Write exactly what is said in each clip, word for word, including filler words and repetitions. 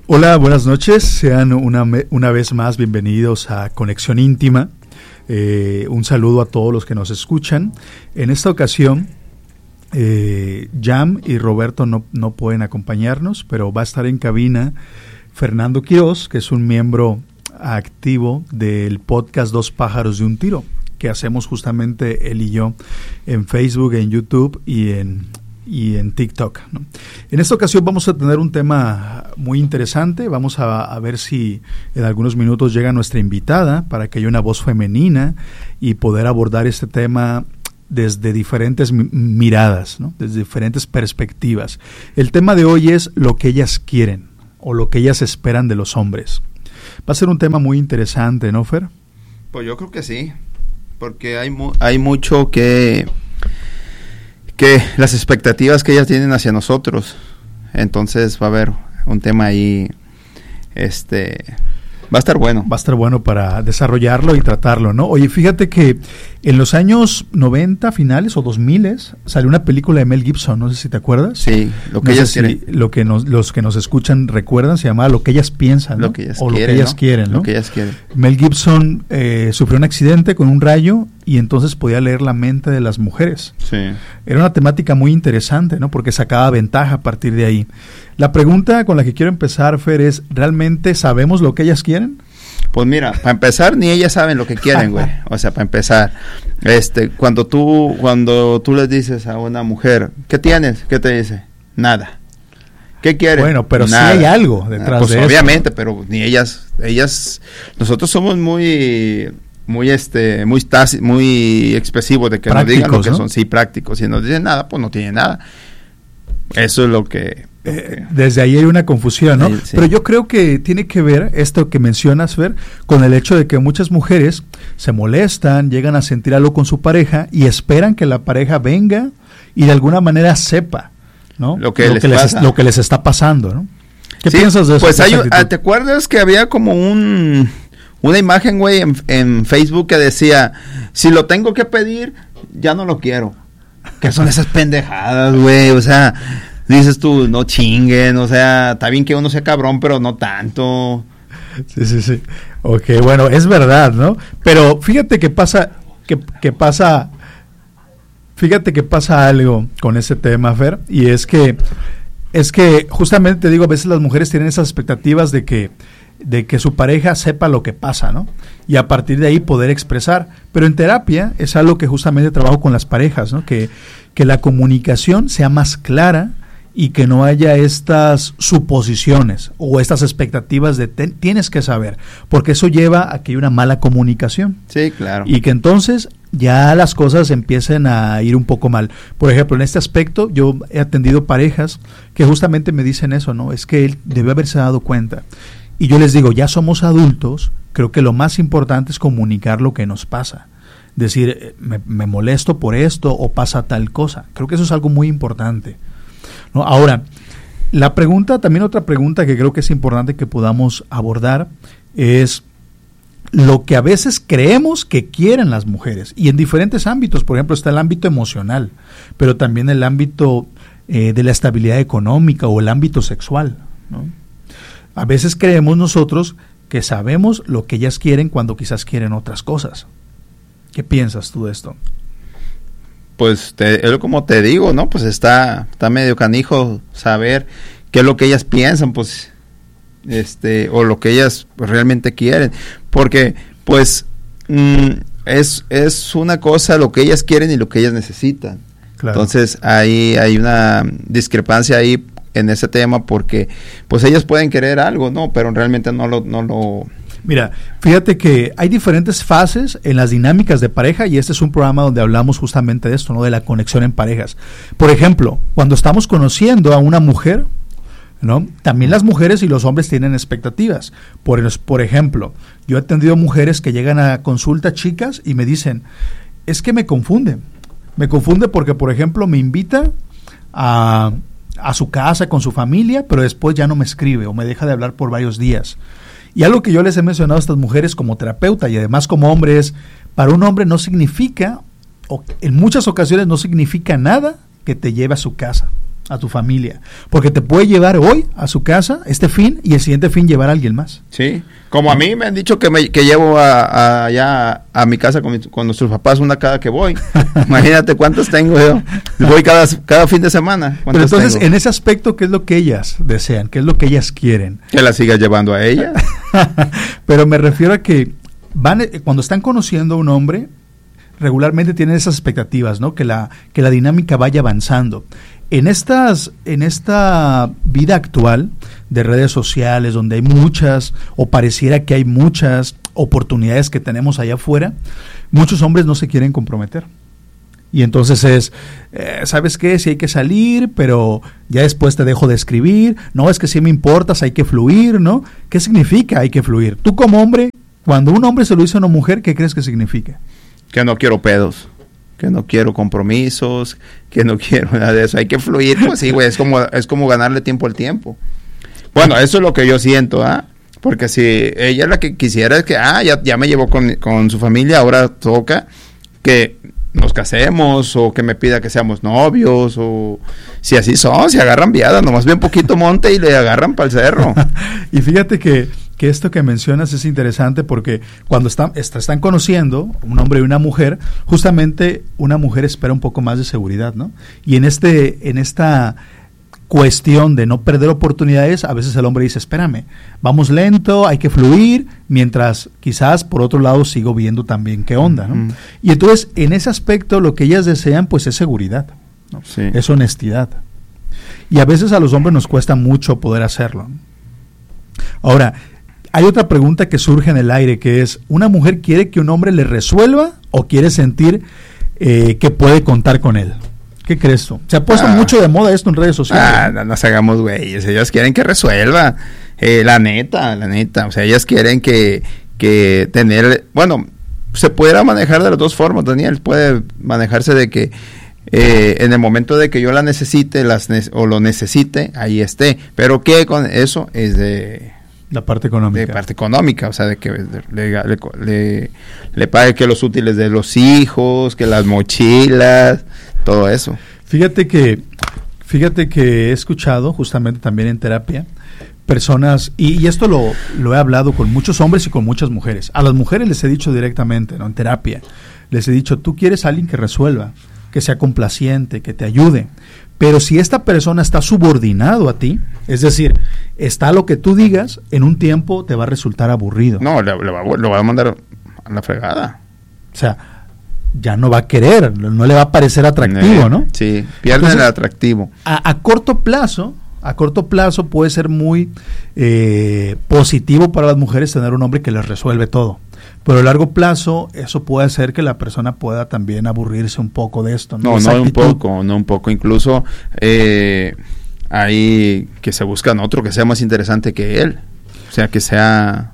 Hola, buenas noches. Sean una, una vez más bienvenidos a Conexión Íntima. Eh, un saludo a todos los que nos escuchan. En esta ocasión, eh, Jam y Roberto no, no pueden acompañarnos, pero va a estar en cabina Fernando Quiroz, que es un miembro activo del podcast Dos Pájaros de un Tiro, que hacemos justamente él y yo en Facebook, en YouTube y en... y en TikTok, ¿no? En esta ocasión vamos a tener un tema muy interesante. Vamos a, a ver si en algunos minutos llega nuestra invitada para que haya una voz femenina y poder abordar este tema desde diferentes mi- miradas, ¿no? Desde diferentes perspectivas. El tema de hoy es lo que ellas quieren o lo que ellas esperan de los hombres. Va a ser un tema muy interesante, ¿no, Fer? Pues yo creo que sí, porque hay, mu- hay mucho que... que las expectativas que ellas tienen hacia nosotros. Entonces va a haber un tema ahí, este, va a estar bueno. Va a estar bueno para desarrollarlo y tratarlo, ¿no? Oye, fíjate que en los años noventa, finales o dos mil, salió una película de Mel Gibson, no sé si te acuerdas. Sí, lo que no ellas sé si quieren. lo que nos, los que nos escuchan recuerdan, se llamaba Lo que ellas piensan, ¿no? Lo que ellas o quieren, lo que ellas ¿no? quieren, ¿no? Lo que ellas quieren. Mel Gibson eh, sufrió un accidente con un rayo y entonces podía leer la mente de las mujeres. Sí. Era una temática muy interesante, ¿no? Porque sacaba ventaja a partir de ahí. La pregunta con la que quiero empezar, Fer, es, ¿realmente sabemos lo que ellas quieren? Pues mira, para empezar, ni ellas saben lo que quieren, güey. O sea, para empezar, este, cuando tú, cuando tú les dices a una mujer, ¿qué tienes? ¿Qué te dice? Nada. ¿Qué quieren? Bueno, pero Nada. sí hay algo detrás pues de eso. obviamente, pero ni ellas, ellas, nosotros somos muy, muy, este, muy táci- muy expresivos de que nos digan lo que ¿no? son, sí, prácticos. Si nos dicen nada, pues no tienen nada. Eso es lo que... Eh, desde ahí hay una confusión, ¿no? Sí, sí. Pero yo creo que tiene que ver esto que mencionas, Fer, con el hecho de que muchas mujeres se molestan, llegan a sentir algo con su pareja y esperan que la pareja venga y de alguna manera sepa, ¿no? Lo que les les, pasa. lo que les está pasando, ¿no? ¿Qué Sí, piensas de eso? Pues de hay, esa un- actitud? ah, ¿te acuerdas que había como un una imagen, güey, en, en Facebook que decía, si lo tengo que pedir, ya no lo quiero? ¿Qué son esas pendejadas, güey? O sea, dices tú, no chinguen, o sea, está bien que uno sea cabrón, pero no tanto. Sí, sí, sí. Ok, bueno, es verdad, ¿no? Pero fíjate que pasa, que, que pasa, fíjate que pasa algo con ese tema, Fer, y es que, es que justamente te digo, a veces las mujeres tienen esas expectativas de que, de que su pareja sepa lo que pasa, ¿no? Y a partir de ahí poder expresar. Pero en terapia es algo que justamente trabajo con las parejas, ¿no? Que, que la comunicación sea más clara y que no haya estas suposiciones o estas expectativas de ten, tienes que saber, porque eso lleva a que hay una mala comunicación. Sí, claro. Y que entonces ya las cosas empiecen a ir un poco mal. Por ejemplo, en este aspecto yo he atendido parejas que justamente me dicen eso, ¿no? Es que él debe haberse dado cuenta. Y yo les digo, ya somos adultos, creo que lo más importante es comunicar lo que nos pasa. Decir, me, me molesto por esto o pasa tal cosa. Creo que eso es algo muy importante, ¿no? Ahora, la pregunta, también otra pregunta que creo que es importante que podamos abordar es lo que a veces creemos que quieren las mujeres, y en diferentes ámbitos. Por ejemplo, está el ámbito emocional, pero también el ámbito eh, de la estabilidad económica o el ámbito sexual, ¿no? A veces creemos nosotros que sabemos lo que ellas quieren cuando quizás quieren otras cosas. ¿Qué piensas tú de esto? Pues te, es como te digo, ¿no? Pues está, está medio canijo saber qué es lo que ellas piensan, pues, este, o lo que ellas pues, realmente quieren, porque, pues, mm, es, es una cosa lo que ellas quieren y lo que ellas necesitan. Claro. Entonces, ahí hay una discrepancia ahí en ese tema, porque, pues, ellas pueden querer algo, ¿no? Pero realmente no lo, no lo... Mira, fíjate que hay diferentes fases en las dinámicas de pareja y este es un programa donde hablamos justamente de esto, ¿no? De la conexión en parejas. Por ejemplo, cuando estamos conociendo a una mujer, ¿no? También las mujeres y los hombres tienen expectativas. Por, por ejemplo, yo he atendido mujeres que llegan a consulta, chicas, y me dicen, es que me confunde. Me confunde porque, por ejemplo, me invita a, a su casa con su familia, pero después ya no me escribe o me deja de hablar por varios días. Y algo que yo les he mencionado a estas mujeres como terapeuta y además como hombre es, para un hombre no significa, o en muchas ocasiones no significa nada que te lleve a su casa a tu familia, porque te puede llevar hoy a su casa, este fin, y el siguiente fin llevar a alguien más. Sí, como a mí me han dicho que me que llevo a, a, allá a, a mi casa con, mi, con nuestros papás una cada que voy. Imagínate cuántas tengo yo. Voy cada, cada fin de semana. Pero entonces, tengo? En ese aspecto, ¿qué es lo que ellas desean? ¿Qué es lo que ellas quieren? Que la sigas llevando a ella. Pero me refiero a que van cuando están conociendo a un hombre, regularmente tienen esas expectativas, ¿no? Que la, que la dinámica vaya avanzando. En estas, en esta vida actual de redes sociales, donde hay muchas, o pareciera que hay muchas oportunidades que tenemos allá afuera, muchos hombres no se quieren comprometer. Y entonces es, eh, ¿sabes qué? Sí hay que salir, pero ya después te dejo de escribir. No, es que sí me importas, hay que fluir, ¿no? ¿Qué significa hay que fluir? Tú como hombre, cuando un hombre se lo dice a una mujer, ¿qué crees que significa? Que no quiero pedos, que no quiero compromisos, que no quiero nada de eso. Hay que fluir, pues sí, güey, es como, es como ganarle tiempo al tiempo. Bueno, eso es lo que yo siento, ¿ah? ¿eh? Porque si ella la que quisiera es que, ah, ya, ya me llevó con, con su familia, ahora toca que nos casemos, o que me pida que seamos novios, o si así son, se agarran viada, nomás ven poquito monte y le agarran para el cerro. Y fíjate que que esto que mencionas es interesante porque cuando están, están conociendo un hombre y una mujer, justamente una mujer espera un poco más de seguridad, ¿no? Y en este, en esta cuestión de no perder oportunidades, a veces el hombre dice, espérame, vamos lento, hay que fluir, mientras quizás por otro lado sigo viendo también qué onda, ¿no? Mm. Y entonces, en ese aspecto, lo que ellas desean, pues es seguridad, ¿no? Sí. Es honestidad. Y a veces a los hombres nos cuesta mucho poder hacerlo. Ahora, hay otra pregunta que surge en el aire, que es, ¿una mujer quiere que un hombre le resuelva o quiere sentir eh, que puede contar con él? ¿Qué crees tú? Se ha puesto ah, mucho de moda esto en redes sociales. Ah, no nos hagamos güeyes, ellas quieren que resuelva, eh, la neta, la neta, o sea, ellas quieren que, que tener, bueno, se pudiera manejar de las dos formas, Daniel, puede manejarse de que eh, en el momento de que yo la necesite las ne- o lo necesite, ahí esté, pero que con eso es de... La parte económica. De parte económica, o sea, de que le, le, le, le pague que los útiles de los hijos, que las mochilas, todo eso. Fíjate que, fíjate que he escuchado justamente también en terapia personas, y, y esto lo, lo he hablado con muchos hombres y con muchas mujeres. A las mujeres les he dicho directamente, ¿no? En terapia, les he dicho, tú quieres a alguien que resuelva, que sea complaciente, que te ayude. Pero si esta persona está subordinado a ti, es decir, está lo que tú digas, en un tiempo te va a resultar aburrido. No, le, le va, lo va a mandar a la fregada. O sea, ya no va a querer, no le va a parecer atractivo, eh, ¿no? Sí, pierde Entonces, el atractivo. A, a corto plazo, a corto plazo puede ser muy eh, positivo para las mujeres tener un hombre que les resuelve todo. Pero a largo plazo eso puede hacer que la persona pueda también aburrirse un poco de esto. No, no, no un poco, no un poco. Incluso eh, hay que se buscan otro que sea más interesante que él. O sea, que sea...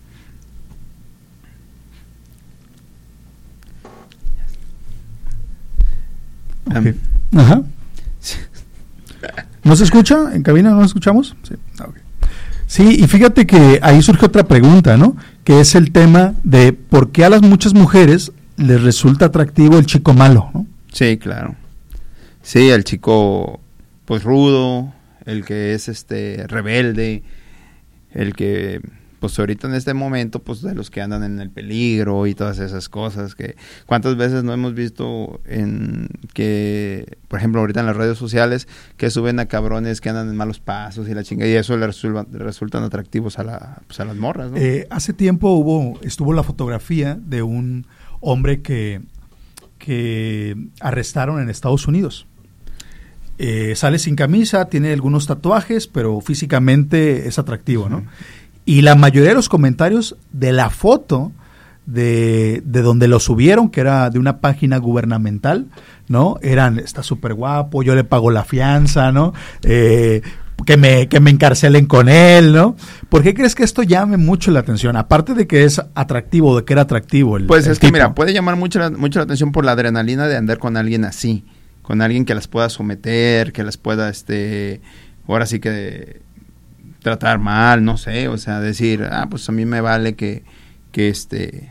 Okay. Um, Ajá. ¿No se escucha? ¿En cabina no nos escuchamos? Sí. Okay. Sí, y fíjate que ahí surge otra pregunta, ¿no? Que es el tema de por qué a las muchas mujeres les resulta atractivo el chico malo, ¿no? Sí, claro. Sí, el chico, pues, rudo, el que es, este, rebelde, el que, pues, ahorita en este momento, pues, de los que andan en el peligro y todas esas cosas, que cuántas veces no hemos visto en que, por ejemplo, ahorita en las redes sociales, que suben a cabrones que andan en malos pasos y la chingada, y eso le resulta, resultan atractivos a la, pues, a las morras, ¿no? Eh, hace tiempo hubo, estuvo la fotografía de un hombre que, que arrestaron en Estados Unidos. Eh, sale sin camisa, tiene algunos tatuajes, pero físicamente es atractivo, ¿no? Uh-huh. Y la mayoría de los comentarios de la foto de, de donde lo subieron, que era de una página gubernamental, ¿no? Eran, está súper guapo, yo le pago la fianza, ¿no? Eh, que me, que me encarcelen con él, ¿no? ¿Por qué crees que esto llame mucho la atención? Aparte de que es atractivo, de que era atractivo el Pues el es tipo. Que mira, puede llamar mucho la, mucho la atención por la adrenalina de andar con alguien así, con alguien que las pueda someter, que las pueda, este, ahora sí que... tratar mal, no sé, o sea, decir, ah, pues a mí me vale que, que este,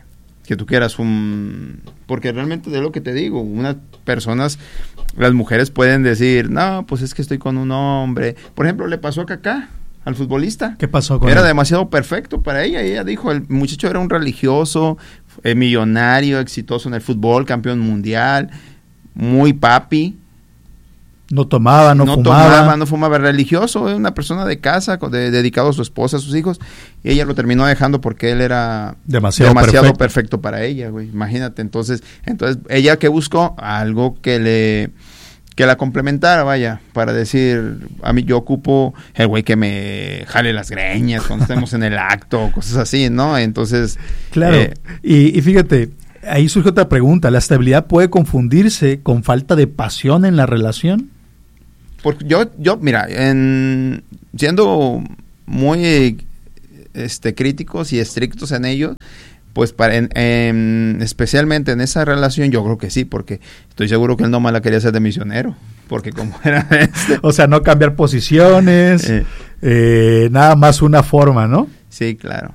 que tú quieras un... Porque realmente de lo que te digo, unas personas, las mujeres pueden decir, no, pues es que estoy con un hombre. Por ejemplo, le pasó a Kaká, al futbolista. ¿Qué pasó con Era él? demasiado perfecto para ella. Y ella dijo, el muchacho era un religioso, eh, millonario, exitoso en el fútbol, campeón mundial, muy papi. No tomaba, no, no fumaba. tomaba, no fumaba, religioso, una persona de casa, de, dedicado a su esposa, a sus hijos, y ella lo terminó dejando porque él era demasiado, demasiado perfecto. perfecto. perfecto para ella, güey, imagínate, entonces, entonces, ella que buscó algo que le, que la complementara, vaya, para decir, a mí yo ocupo el güey que me jale las greñas cuando estemos en el acto, cosas así, ¿no? Entonces, claro, eh, y, y fíjate, ahí surge otra pregunta, ¿la estabilidad puede confundirse con falta de pasión en la relación? Porque yo, yo, mira, en, siendo muy este, críticos y estrictos en ello, pues para en, en, especialmente en esa relación, yo creo que sí, porque estoy seguro que él no más la quería hacer de misionero, porque como era este, o sea, no cambiar posiciones, eh, eh, nada más una forma, ¿no? Sí, claro.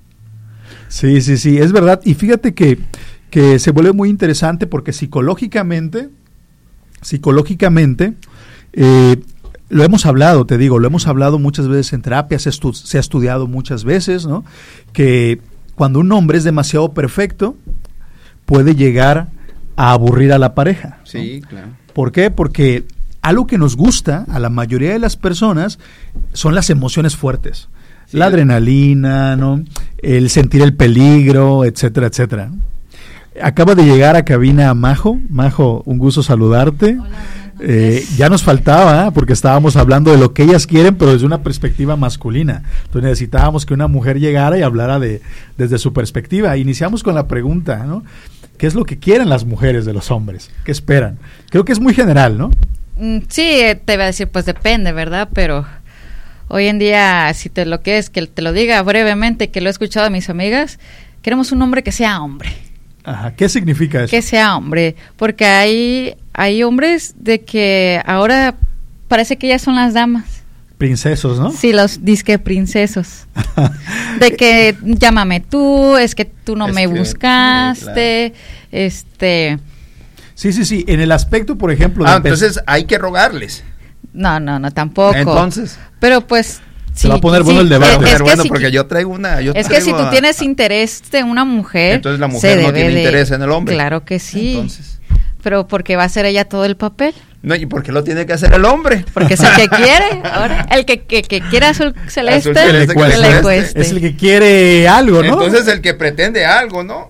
Sí, sí, sí, es verdad, y fíjate que, que se vuelve muy interesante porque psicológicamente, psicológicamente, Eh, lo hemos hablado, te digo, lo hemos hablado muchas veces en terapia, se, estu- se ha estudiado muchas veces, ¿no? Que cuando un hombre es demasiado perfecto, puede llegar a aburrir a la pareja, ¿no? Sí, claro. ¿Por qué? Porque algo que nos gusta a la mayoría de las personas son las emociones fuertes. Sí, la adrenalina, ¿no? El sentir el peligro, etcétera, etcétera. Acaba de llegar a cabina Majo. Majo, un gusto saludarte. Hola. Eh, ya nos faltaba, ¿eh? Porque estábamos hablando de lo que ellas quieren, pero desde una perspectiva masculina. Entonces necesitábamos que una mujer llegara y hablara de desde su perspectiva. Iniciamos con la pregunta, ¿no? ¿Qué es lo que quieren las mujeres de los hombres? ¿Qué esperan? Creo que es muy general, ¿no? Sí, te voy a decir, pues depende, ¿verdad? Pero hoy en día, si te lo quieres que te lo diga brevemente, que lo he escuchado de mis amigas, queremos un hombre que sea hombre. Ajá, ¿qué significa eso? Que sea hombre, porque hay, hay hombres de que ahora parece que ya son las damas. Princesos, ¿no? Sí, los disque princesos. De que llámame tú, es que tú no es me que, buscaste, sí, claro. este... Sí, sí, sí, en el aspecto, por ejemplo... Ah, entonces hay que rogarles. No, no, no, tampoco. Entonces... Pero pues... Se sí, va a poner bueno sí, el debate. Se va a poner bueno si porque yo traigo una... Yo es traigo que si tú tienes a, interés de una mujer... Entonces la mujer no tiene de, interés en el hombre. Claro que sí. Entonces... Pero porque va a hacer ella todo el papel. No, ¿y por qué lo tiene que hacer el hombre? Porque es el que quiere. Ahora, el que, que, que quiere azul celeste, azul celeste que le, le le cueste. Es el que quiere algo, ¿no? Entonces el que pretende algo, ¿no?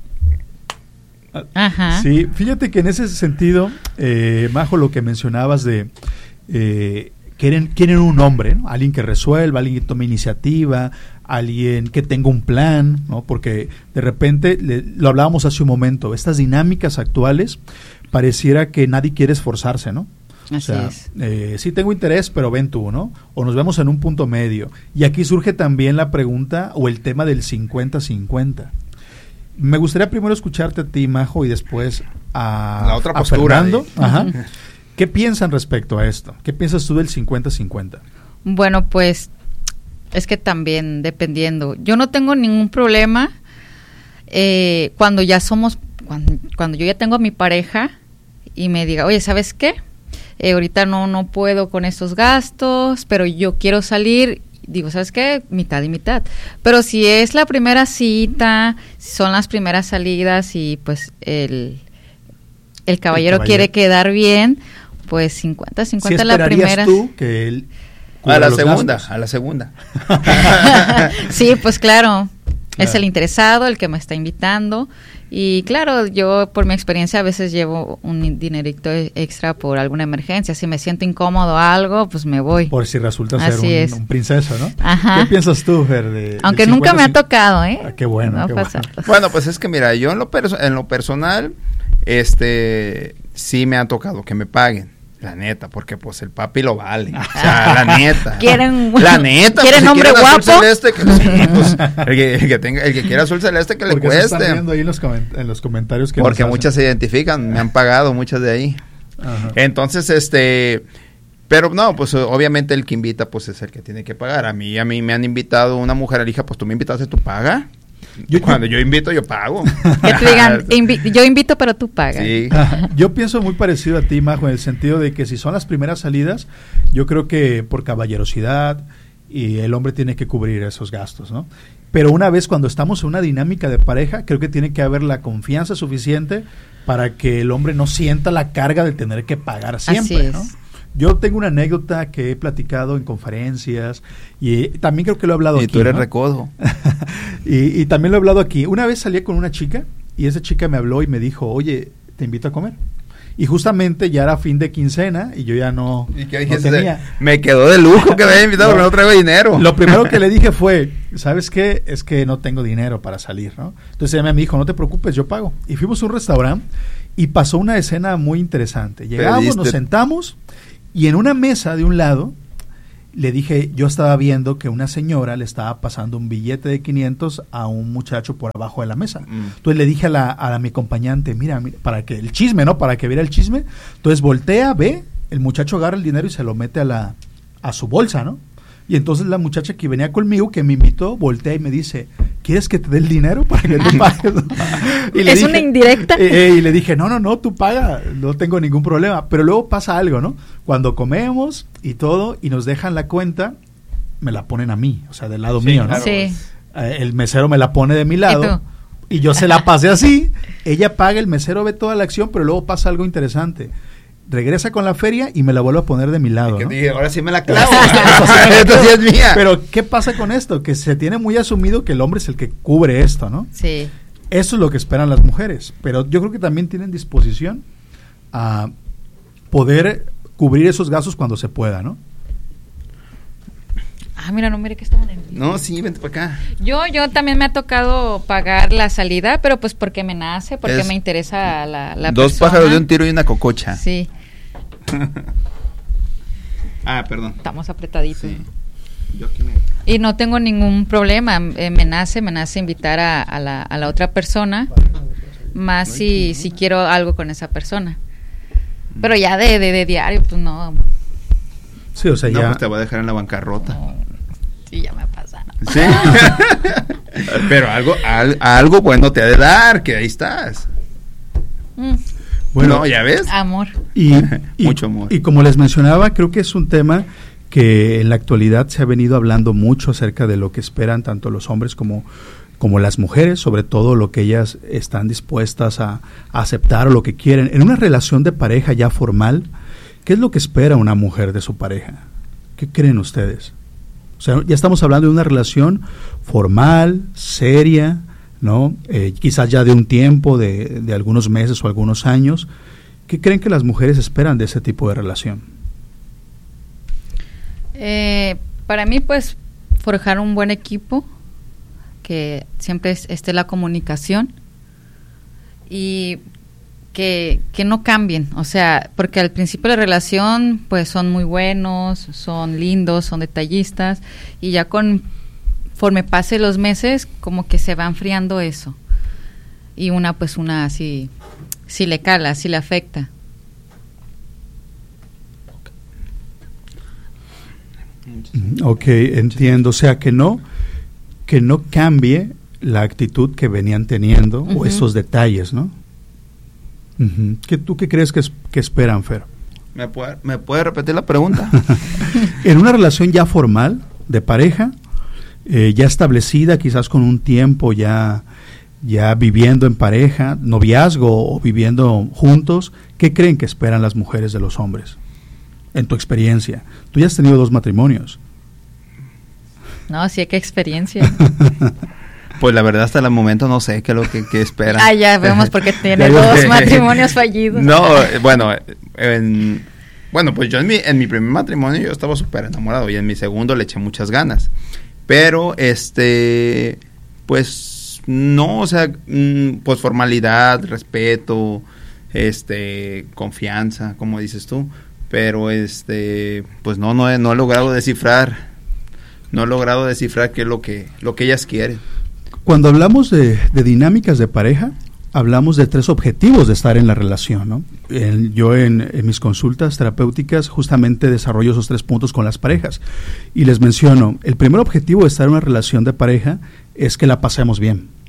Ajá. Sí, fíjate que en ese sentido, eh, Majo, lo que mencionabas de... Eh, quieren, quieren un hombre, ¿no? Alguien que resuelva, alguien que tome iniciativa, alguien que tenga un plan, ¿no? Porque de repente, le, lo hablábamos hace un momento, estas dinámicas actuales pareciera que nadie quiere esforzarse, ¿no? Así o sea, es. Eh, sí tengo interés, pero ven tú, ¿no? O nos vemos en un punto medio. Y aquí surge también la pregunta o el tema del cincuenta cincuenta. Me gustaría primero escucharte a ti, Majo, y después a, la otra a postura Fernando. de... Ajá. ¿Qué piensan respecto a esto? ¿Qué piensas tú del cincuenta cincuenta? Bueno, pues es que también dependiendo. Yo no tengo ningún problema eh, cuando ya somos, cuando, cuando yo ya tengo a mi pareja y me diga, oye, ¿sabes qué? Eh, ahorita no, no puedo con estos gastos, pero yo quiero salir. Digo, ¿sabes qué? Mitad y mitad. Pero si es la primera cita, son las primeras salidas y pues el, el, caballero, el caballero quiere quedar bien, pues cincuenta cincuenta ¿Sí la primera. tú que él a la segunda, gastos? a la segunda. Sí, pues claro, claro, es el interesado, el que me está invitando. Y claro, yo por mi experiencia a veces llevo un dinerito extra por alguna emergencia. Si me siento incómodo o algo, pues me voy. Por si resulta Así ser un, un princeso, ¿no? Ajá. ¿Qué piensas tú, Fer? De, Aunque nunca me ha tocado, ¿eh? Ah, qué bueno, no qué pasa. bueno. Bueno, pues es que mira, yo en lo, perso- en lo personal, este, sí me ha tocado que me paguen. La neta, porque pues el papi lo vale. O sea, la neta. ¿Quieren, la neta. ¿quieren pues, hombre si guapo? Azul celeste, que, sí, pues, el, que, el, que tenga, el que quiera azul celeste que porque le cueste. Se están viendo ahí en los, coment- en los comentarios que porque nos muchas se identifican, me han pagado muchas de ahí. Ajá. Entonces, este, pero no, pues obviamente el que invita pues es el que tiene que pagar. A mí, a mí me han invitado una mujer, le dije, pues tú me invitaste, tú paga. Yo, Cuando yo invito, yo pago. Que te digan, invi- yo invito, pero tú pagas. Sí. Yo pienso muy parecido a ti, Majo, en el sentido de que si son las primeras salidas, yo creo que por caballerosidad y el hombre tiene que cubrir esos gastos, ¿no? Pero una vez cuando estamos en una dinámica de pareja, creo que tiene que haber la confianza suficiente para que el hombre no sienta la carga de tener que pagar siempre, Así es. ¿no? Yo tengo una anécdota que he platicado en conferencias y también creo que lo he hablado y aquí. tú eres ¿no? recodo. y, y también lo he hablado aquí. Una vez salí con una chica y esa chica me habló y me dijo, oye, te invito a comer. Y justamente ya era fin de quincena y yo ya no, ¿Y qué no dijiste? tenía. Me quedó de lujo que me haya invitado, No. pero no traigo dinero. Lo primero que le dije fue, ¿sabes qué? Es que no tengo dinero para salir, ¿no? Entonces ella me dijo, no te preocupes, yo pago. Y fuimos a un restaurante y pasó una escena muy interesante. Llegamos, Pediste. nos sentamos y en una mesa de un lado le dije, yo estaba viendo que una señora le estaba pasando un billete de quinientos a un muchacho por abajo de la mesa. Mm. Entonces le dije a, la, a la, mi acompañante, mira, mira, para que el chisme, ¿no? Para que viera el chisme. Entonces voltea, ve, el muchacho agarra el dinero y se lo mete a la a su bolsa, ¿no? Y entonces la muchacha que venía conmigo, que me invitó, voltea y me dice, ¿quieres que te dé el dinero para que tú pagues? Y le ¿Es dije, una indirecta? Eh, eh, y le dije, no, no, no, tú paga, no tengo ningún problema. Pero luego pasa algo, ¿no? Cuando comemos y todo, y nos dejan la cuenta, me la ponen a mí, o sea, del lado Sí, mío, ¿no? claro. Sí. Eh, el mesero me la pone de mi lado. ¿Y Y yo se la pasé así, ella paga, el mesero ve toda la acción, pero luego pasa algo interesante. Regresa con la feria y me la vuelve a poner de mi lado, Que ¿no? dije, ahora sí me la clavo. Esto sí- Esto sí es mía. Pero, ¿qué pasa con esto? Que se tiene muy asumido que el hombre es el que cubre esto, ¿no? Sí. Eso es lo que esperan las mujeres, pero yo creo que también tienen disposición a poder cubrir esos gastos cuando se pueda, ¿no? Ah, mira, no, mire que estaban en vivo. No, sí, vente para acá. Yo, yo también me ha tocado pagar la salida, pero pues porque me nace, porque Es me interesa la, la Dos persona. pájaros de un tiro y una cococha. Sí, Ah, perdón. estamos apretaditos. Sí. Yo aquí me... Y no tengo ningún problema, eh, me nace, me nace invitar a, a, la, a la otra persona, más si, si quiero algo con esa persona. Pero ya de, de, de diario, pues no, Sí, o sea, No, ya... pues te voy a dejar en la bancarrota. sí, ya me pasa. Sí. Pero algo, al- algo bueno te ha de dar, que ahí estás. Mm, Bueno, No, ¿ya ves? amor. Y, y- Mucho amor. Y como les mencionaba, creo que es un tema que en la actualidad se ha venido hablando mucho acerca de lo que esperan tanto los hombres como, como las mujeres, sobre todo lo que ellas están dispuestas a, a aceptar o lo que quieren. En una relación de pareja ya formal, ¿qué es lo que espera una mujer de su pareja? ¿Qué creen ustedes? O sea, ya estamos hablando de una relación formal, seria, ¿no? Eh, quizás ya de un tiempo, de, de algunos meses o algunos años. ¿Qué creen que las mujeres esperan de ese tipo de relación? Eh, para mí, pues, forjar un buen equipo, que siempre es- esté la comunicación y que, que no cambien, o sea, porque al principio de la relación, pues, son muy buenos, son lindos, son detallistas, y ya conforme pase los meses, como que se va enfriando eso, y una, pues, una así, sí le cala, sí le afecta. Ok, entiendo. O sea, que no, que no cambie la actitud que venían teniendo o Ujú. esos detalles, ¿no? Ujú. ¿Qué, ¿Tú qué crees que, es- que esperan, Fer? ¿Me puede, ¿Me puede repetir la pregunta? En una relación ya formal, de pareja, eh, ya establecida, quizás con un tiempo ya, ya viviendo en pareja, noviazgo o viviendo juntos, ¿qué creen que esperan las mujeres de los hombres? En tu experiencia. Tú ya has tenido dos matrimonios. No, sí, qué experiencia. Pues la verdad hasta el momento no sé qué es lo que, que esperan. Ah, ya vemos porque tiene Ya yo dos sé. matrimonios fallidos. No, eh, bueno, en, bueno, pues yo en mi, en mi primer matrimonio yo estaba súper enamorado y en mi segundo le eché muchas ganas. Pero, este, pues, no, o sea, mm, pues formalidad, respeto, este, confianza, como dices tú. Pero, este, pues no, no he, no he logrado descifrar, no he logrado descifrar qué es lo que, lo que ellas quieren. Cuando hablamos de, de dinámicas de pareja, hablamos de tres objetivos de estar en la relación, ¿no? En- yo en, en mis consultas terapéuticas justamente desarrollo esos tres puntos con las parejas y les menciono, el primer objetivo de estar en una relación de pareja es que la pasemos bien,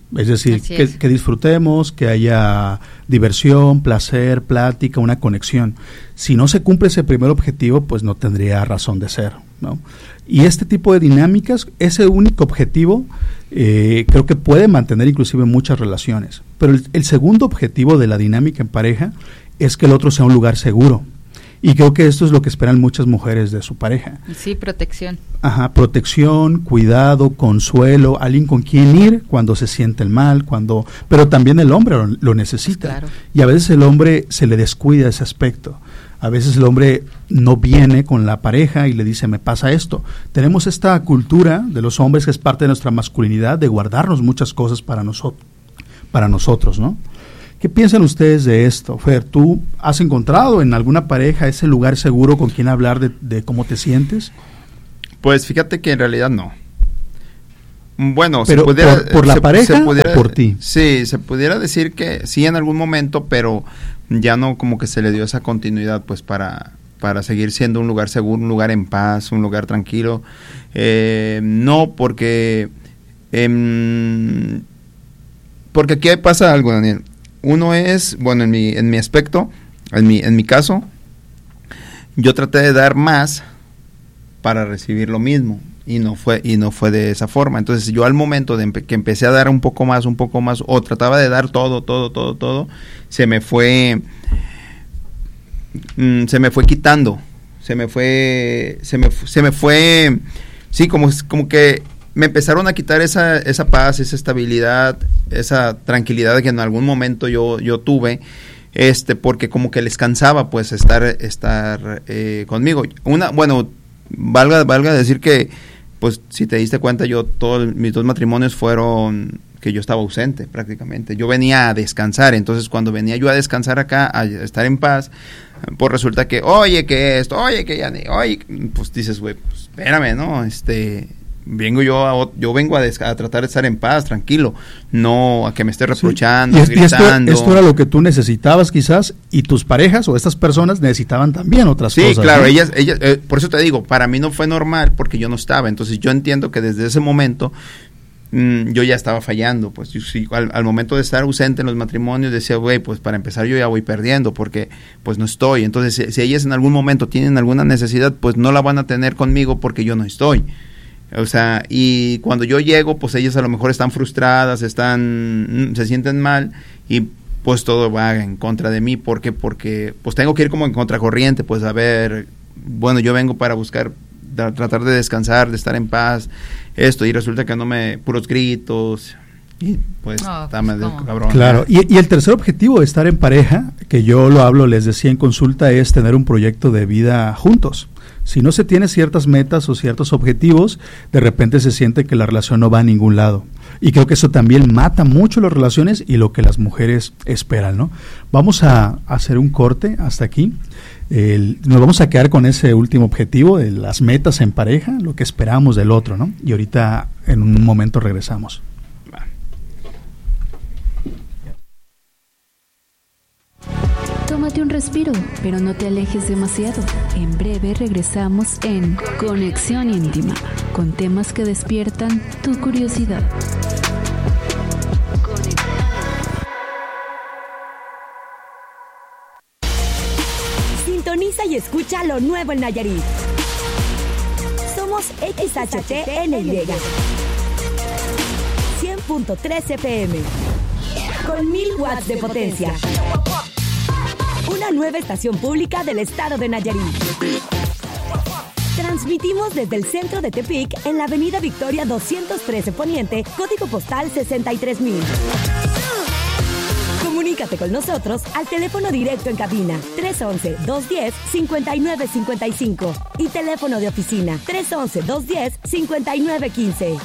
Es decir, Así que, es. que disfrutemos, que haya diversión, placer, plática, una conexión. Si no se cumple ese primer objetivo, pues no tendría razón de ser, ¿no? Y este tipo de dinámicas, ese único objetivo, eh, creo que puede mantener inclusive muchas relaciones. Pero el, el segundo objetivo de la dinámica en pareja es que el otro sea un lugar seguro. Y creo que esto es lo que esperan muchas mujeres de su pareja. Sí, protección. Ajá, protección, cuidado, consuelo, alguien con quien ir cuando se sienten mal, cuando, pero también el hombre lo, lo necesita. Pues claro. Y a veces el hombre se le descuida ese aspecto. A veces el hombre no viene con la pareja y le dice, me pasa esto. Tenemos esta cultura de los hombres que es parte de nuestra masculinidad de guardarnos muchas cosas para nosotros, para nosotros, ¿no? ¿Qué piensan ustedes de esto? Fer, ¿tú has encontrado en alguna pareja ese lugar seguro con quien hablar de, de cómo te sientes? Pues fíjate que en realidad no. Bueno, pero se pudiera, por, por la se, pareja se pudiera, o por ti. Sí, se pudiera decir que sí en algún momento, pero ya no como que se le dio esa continuidad pues para, para seguir siendo un lugar seguro, un lugar en paz, un lugar tranquilo. Eh, no, porque... Eh, porque aquí pasa algo, Daniel. Uno es, bueno, en mi, en mi aspecto, en mi, en mi caso, yo traté de dar más para recibir lo mismo y no fue y no fue de esa forma. Entonces yo al momento de empe- que empecé a dar un poco más, un poco más, o trataba de dar todo, todo, todo, todo, se me fue, mm, se me fue quitando, se me fue, se me, se me fue, sí, como, como que me empezaron a quitar esa, esa paz, esa estabilidad, esa tranquilidad que en algún momento yo, yo tuve, este, porque como que les cansaba pues estar, estar eh, conmigo. Una, bueno, valga, valga decir que, pues si te diste cuenta, yo todos mis dos matrimonios fueron que yo estaba ausente prácticamente. Yo venía a descansar, entonces cuando venía yo a descansar acá, a estar en paz, pues resulta que, oye, que esto, oye, que ya, oye, pues dices, güey, pues espérame, ¿no? Este... vengo yo a, yo vengo a, des, a tratar de estar en paz, tranquilo, no a que me esté reprochando, sí. y, gritando. Y esto, esto era lo que tú necesitabas quizás, y tus parejas o estas personas necesitaban también otras sí, cosas. Sí, claro, ¿no? ellas, ellas eh, por eso te digo, para mí no fue normal porque yo no estaba, entonces yo entiendo que desde ese momento mmm, yo ya estaba fallando, pues yo, sí, al, al momento de estar ausente en los matrimonios decía, güey, pues para empezar yo ya voy perdiendo porque pues no estoy, entonces si, si ellas en algún momento tienen alguna necesidad, pues no la van a tener conmigo porque yo no estoy. O sea, y cuando yo llego, pues ellas a lo mejor están frustradas, están, se sienten mal y pues todo va en contra de mí. ¿Por qué? Porque pues tengo que ir como en contracorriente, pues a ver, bueno, yo vengo para buscar, da, tratar de descansar, de estar en paz, esto, y resulta que no me, puros gritos, y pues no, está pues, medio no. cabrón. Claro, y, y el tercer objetivo de estar en pareja, que yo lo hablo, les decía en consulta, es tener un proyecto de vida juntos. Si no se tiene ciertas metas o ciertos objetivos, de repente se siente que la relación no va a ningún lado. Y creo que eso también mata mucho las relaciones y lo que las mujeres esperan, ¿no? Vamos a hacer un corte hasta aquí. El, nos vamos a quedar con ese último objetivo de las metas en pareja, lo que esperamos del otro, ¿no? Y ahorita en un momento regresamos. Tómate un respiro, pero no te alejes demasiado. En breve regresamos en Conexión Íntima, con temas que despiertan tu curiosidad. Sintoniza y escucha lo nuevo en Nayarit. Somos X H T N Y, cien punto tres F M, con mil watts de potencia. Una nueva estación pública del estado de Nayarit. Transmitimos desde el centro de Tepic en la avenida Victoria doscientos trece Poniente, código postal sesenta y tres mil. Comunícate con nosotros al teléfono directo en cabina tres once, dos diez, cincuenta y nueve cincuenta y cinco y teléfono de oficina tres once, dos diez, cincuenta y nueve quince.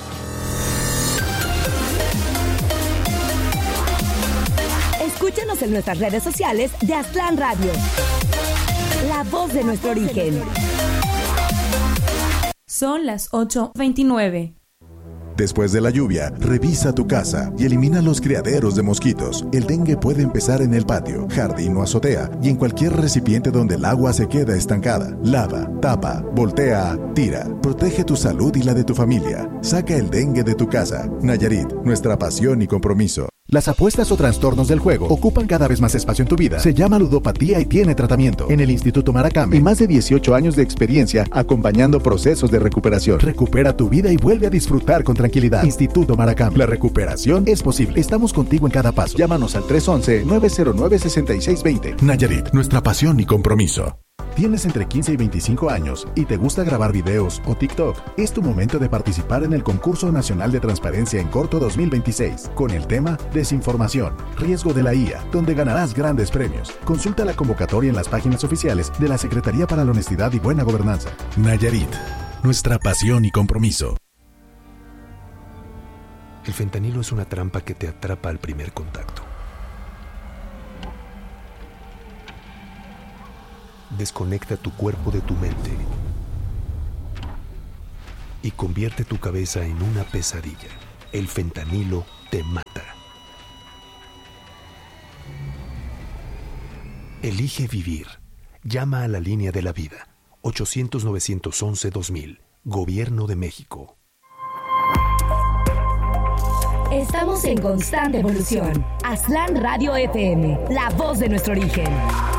Escúchanos en nuestras redes sociales de Aztlán Radio. La voz de nuestro origen. Son las ocho veintinueve. Después de la lluvia, revisa tu casa y elimina los criaderos de mosquitos. El dengue puede empezar en el patio, jardín o azotea y en cualquier recipiente donde el agua se queda estancada. Lava, tapa, voltea, tira. Protege tu salud y la de tu familia. Saca el dengue de tu casa. Nayarit, nuestra pasión y compromiso. Las apuestas o trastornos del juego ocupan cada vez más espacio en tu vida. Se llama ludopatía y tiene tratamiento. En el Instituto Maracame, y más de dieciocho años de experiencia acompañando procesos de recuperación. Recupera tu vida y vuelve a disfrutar con tranquilidad. Instituto Maracame. La recuperación es posible. Estamos contigo en cada paso. Llámanos al tres once, nueve cero nueve, seis seis dos cero. Nayarit, nuestra pasión y compromiso. ¿Tienes entre quince y veinticinco años y te gusta grabar videos o TikTok? Es tu momento de participar en el Concurso Nacional de Transparencia en Corto dos mil veintiséis, con el tema Desinformación, riesgo de la I A, donde ganarás grandes premios. Consulta la convocatoria en las páginas oficiales de la Secretaría para la Honestidad y Buena Gobernanza. Nayarit, nuestra pasión y compromiso. El fentanilo es una trampa que te atrapa al primer contacto. Desconecta tu cuerpo de tu mente y convierte tu cabeza en una pesadilla. El fentanilo te mata. Elige vivir. Llama a la línea de la vida. ochocientos, nueve once, dos mil. Gobierno de México. Estamos en constante evolución. Aztlán Radio F M, la voz de nuestro origen.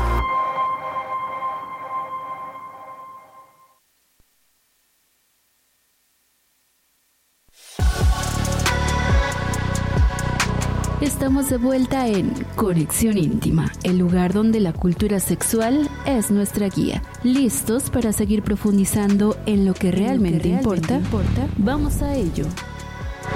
Estamos de vuelta en Conexión Íntima, el lugar donde la cultura sexual es nuestra guía. ¿Listos para seguir profundizando en lo que realmente, en lo que realmente importa? importa? Vamos a ello.